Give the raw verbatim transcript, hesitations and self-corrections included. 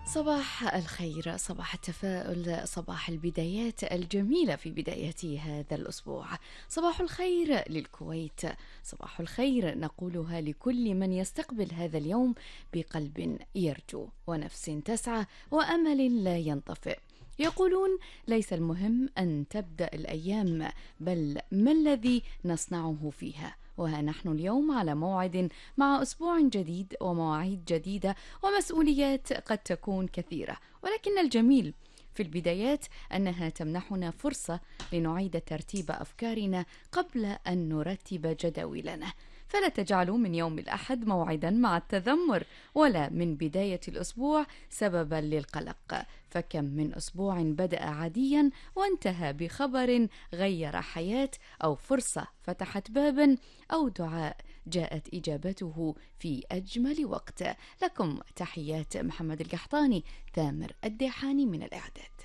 صباح الخير، صباح التفاؤل، صباح البدايات الجميلة في بداية هذا الأسبوع. صباح الخير للكويت، صباح الخير نقولها لكل من يستقبل هذا اليوم بقلب يرجو ونفس تسعى وأمل لا ينطفئ. يقولون ليس المهم أن تبدأ الأيام، بل ما الذي نصنعه فيها. وها نحن اليوم على موعد مع أسبوع جديد ومواعيد جديدة ومسؤوليات قد تكون كثيرة، ولكن الجميل في البدايات أنها تمنحنا فرصة لنعيد ترتيب أفكارنا قبل أن نرتب جداولنا. فلا تجعلوا من يوم الأحد موعدا مع التذمر، ولا من بداية الأسبوع سببا للقلق، فكم من أسبوع بدأ عاديا وانتهى بخبر غير حياة، أو فرصة فتحت بابا، أو دعاء جاءت إجابته في أجمل وقت. لكم تحيات محمد القحطاني، ثامر الديحاني من الإعداد.